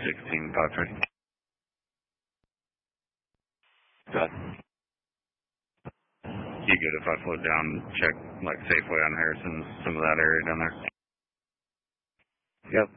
16, 530. Good. You good if I float down, check like Safeway on Harrison, some of that area down there? Yep.